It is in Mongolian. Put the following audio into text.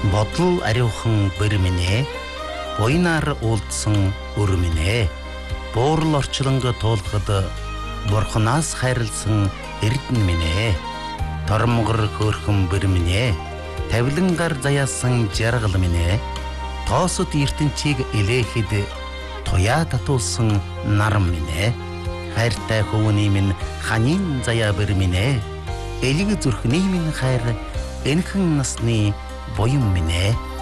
Бодол ариухан бэр минь буйнаар уулдсан өр минь буурал орчлонго туулахад бурханаас хайрлсан эрдэн минь тормгор хөөрхөн бэр минь тавилангаар заяасан жаргал минь тоосод ертөнцийг илээхэд туяа татуулсан нарам минь хайртай хөвөний минь ханин заяа бэр минь элэг зүрхний минь хайр энхэн насны буян минь